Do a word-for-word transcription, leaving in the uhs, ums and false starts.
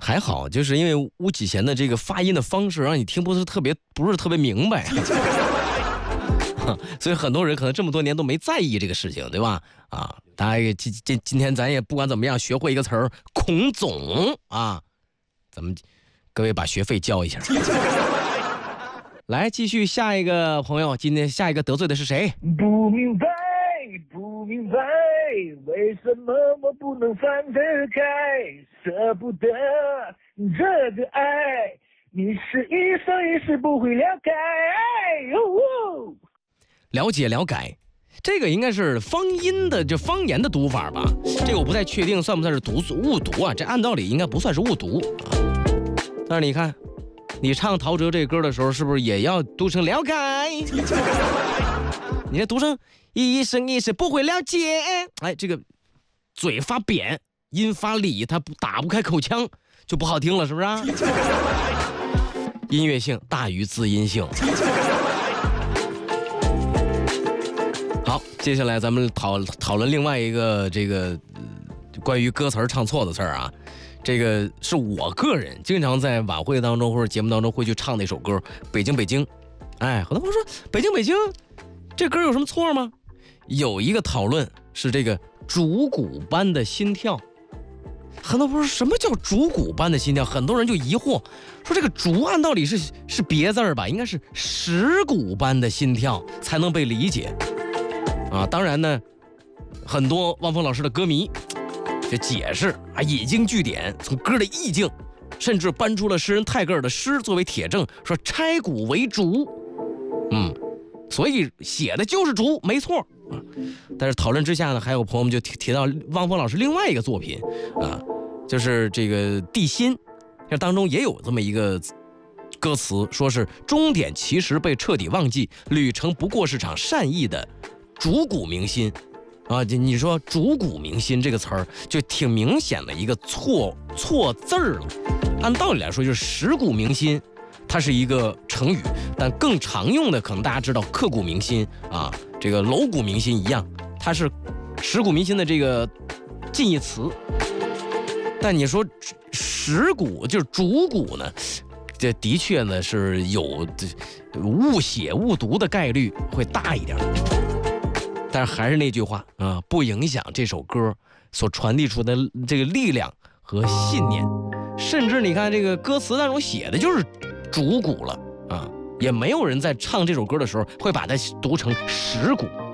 还好，就是因为巫启贤的这个发音的方式让你听不是特别不是特别明白，所以很多人可能这么多年都没在意这个事情，对吧？啊，大家今今今天咱也不管怎么样，学会一个词儿“孔总”啊，咱们各位把学费交一下。来，继续下一个朋友，今天下一个得罪的是谁？ 不明白，不明白，为什么我不能放得开？舍不得这个爱，你是一生一世不会了解。哦哦， 了解了解，这个应该是方音的就方言的读法吧？这个我不太确定算不算是读误读啊？这按道理应该不算是误读啊。但是你看，你唱陶喆这歌的时候，是不是也要读成了解？你这读成一生一世不会了解，哎，这个嘴发扁，音发里，它不打不开口腔，就不好听了，是不是啊？音乐性大于字音性。好，接下来咱们讨讨论另外一个这个、呃、关于歌词唱错的事儿啊。这个是我个人经常在晚会当中或者节目当中会去唱的一首歌《北京北京》。哎，很多朋友说北京北京这歌有什么错吗？有一个讨论是这个竹鼓般的心跳。很多朋友说什么叫竹鼓般的心跳？很多人就疑惑说这个竹按道理是是别字儿吧，应该是石鼓般的心跳才能被理解啊。当然呢，很多汪峰老师的歌迷就解释啊，引经据典，从歌的意境，甚至搬出了诗人泰戈尔的诗作为铁证，说拆鼓为竹，嗯，所以写的就是竹，没错。但是讨论之下呢，还有朋友们就提提到汪峰老师另外一个作品啊，就是这个《地心》，这当中也有这么一个歌词，说是终点其实被彻底忘记，旅程不过是场善意的竹鼓鸣心。啊，你说竹鼓鸣心这个词儿就挺明显的一个错错字儿了。按道理来说，就是石鼓鸣心，它是一个成语，但更常用的可能大家知道刻骨铭心啊，这个楼骨铭心一样，它是石鼓鸣心的这个近义词。但你说石鼓就是竹鼓呢，这的确呢是有误写误读的概率会大一点。但是还是那句话啊，不影响这首歌所传递出的这个力量和信念。甚至你看这个歌词当中写的就是竹鼓了啊，也没有人在唱这首歌的时候会把它读成石鼓。